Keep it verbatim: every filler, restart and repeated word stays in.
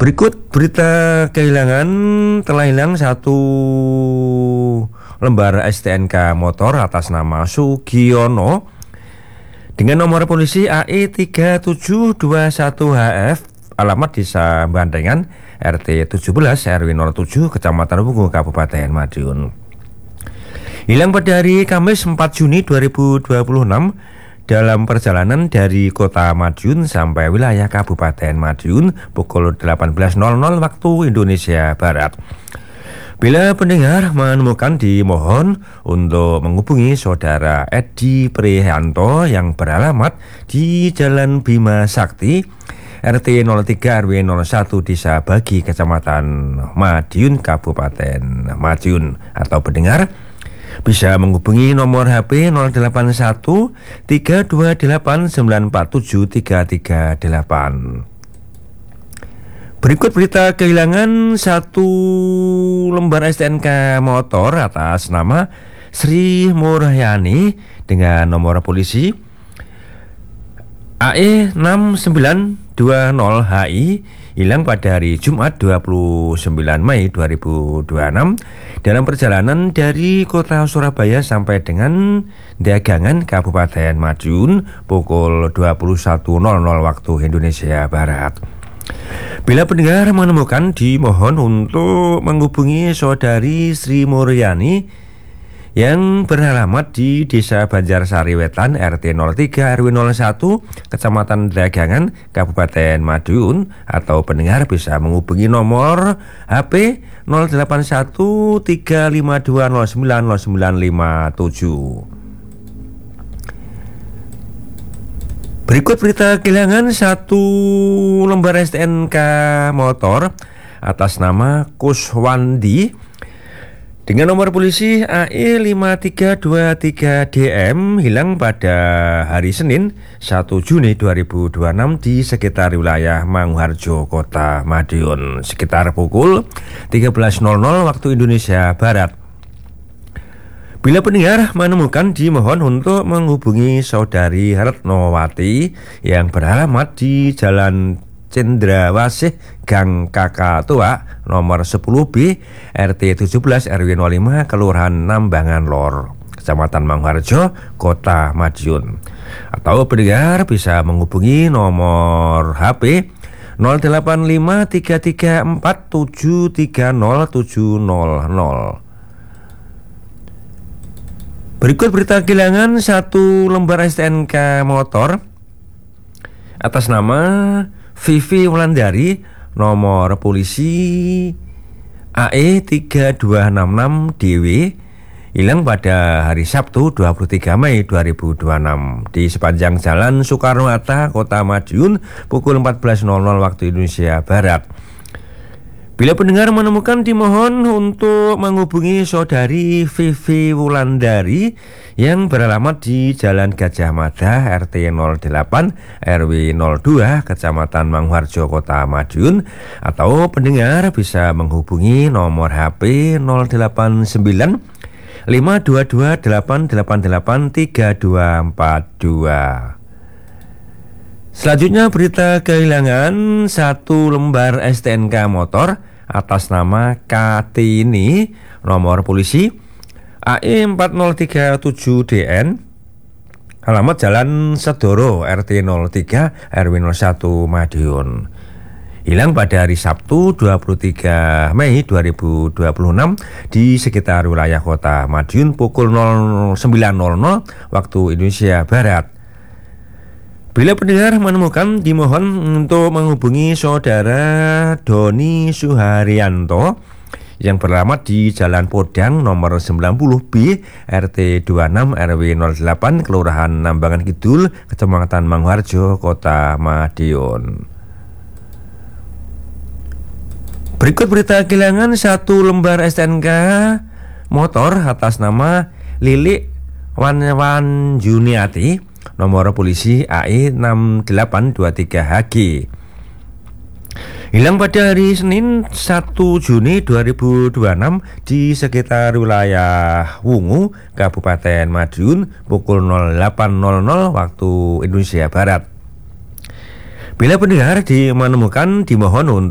Berikut berita kehilangan. Telah hilang satu lembar S T N K motor atas nama Sugiono dengan nomor polisi A E tiga tujuh dua satu H F, alamat Desa Bandengan, R T tujuh belas R W nol tujuh, Kecamatan Wungu, Kabupaten Madiun. Hilang pada hari Kamis empat Juni dua ribu dua puluh enam dalam perjalanan dari kota Madiun sampai wilayah Kabupaten Madiun pukul delapan belas nol nol waktu Indonesia Barat. Bila pendengar menemukan, dimohon untuk menghubungi saudara Edi Prihanto yang beralamat di Jalan Bima Sakti, R T nol tiga R W nol satu, Desa Bagi, Kecamatan Madiun, Kabupaten Madiun. Atau pendengar bisa menghubungi nomor H P nol delapan satu tiga dua delapan sembilan empat tujuh tiga tiga delapan. Berikut berita kehilangan satu lembar S T N K motor atas nama Sri Muryani dengan nomor polisi A E enam sembilan dua nol H I, hilang pada hari Jumat dua puluh sembilan Mei dua ribu dua puluh enam dalam perjalanan dari kota Surabaya sampai dengan Dagangan, Kabupaten Madiun pukul dua puluh satu nol nol waktu Indonesia Barat. Bila pendengar menemukan, dimohon untuk menghubungi saudari Sri Muryani yang beralamat di Desa Banjarsari Wetan, R T nol tiga R W nol satu, Kecamatan Dagangan, Kabupaten Madiun. Atau pendengar bisa menghubungi nomor H P nol delapan satu tiga lima dua nol sembilan nol sembilan lima tujuh. Berikut berita kehilangan satu lembar S T N K motor atas nama Kuswandi dengan nomor polisi A E lima tiga dua tiga D M, hilang pada hari Senin satu Juni dua ribu dua puluh enam di sekitar wilayah Manguharjo, Kota Madiun, sekitar pukul tiga belas nol nol waktu Indonesia Barat. Bila pendengar menemukan, dimohon untuk menghubungi saudari Retnowati yang beralamat di Jalan Cendrawasih, Gang Kakak Tua, nomor sepuluh B, R T tujuh belas R W nol lima, Kelurahan Nambangan Lor, Kecamatan Manguharjo, Kota Madiun. Atau pendengar bisa menghubungi nomor H P nol delapan lima tiga tiga empat tujuh tiga nol tujuh nol nol. Berikut berita kehilangan satu lembar S T N K motor atas nama Vivi Wulandari, nomor polisi A E tiga dua enam enam D W, hilang pada hari Sabtu dua puluh tiga Mei dua ribu dua puluh enam di sepanjang Jalan Soekarno-Hatta, Kota Madiun pukul empat belas nol nol waktu Indonesia Barat. Bila pendengar menemukan, dimohon untuk menghubungi saudari Vivi Wulandari yang beralamat di Jalan Gajah Mada, R T nol delapan R W nol dua, Kecamatan Manguharjo, Kota Madiun. Atau pendengar bisa menghubungi nomor H P nol delapan sembilan lima dua dua delapan delapan delapan tiga dua empat dua. Selanjutnya berita kehilangan satu lembar S T N K motor atas nama Kartini, nomor polisi A E empat nol tiga tujuh D N, alamat Jalan Sedoro, R T nol tiga R W nol satu, Madiun. Hilang pada hari Sabtu dua puluh tiga Mei dua ribu dua puluh enam di sekitar wilayah Kota Madiun pukul sembilan nol nol waktu Indonesia Barat. Bila pendengar menemukan, dimohon untuk menghubungi saudara Doni Suharyanto yang beralamat di Jalan Podang nomor sembilan puluh B, R T dua puluh enam R W nol delapan, Kelurahan Nambangan Kidul, Kecamatan Manguharjo, Kota Madiun. Berikut berita kehilangan satu lembar S T N K motor atas nama Lilik Wanwan Juniati, nomor polisi A E enam delapan dua tiga H G, hilang pada hari Senin satu Juni dua ribu dua puluh enam di sekitar wilayah Wungu, Kabupaten Madiun pukul delapan nol nol waktu Indonesia Barat. Bila pendengar menemukan, dimohon untuk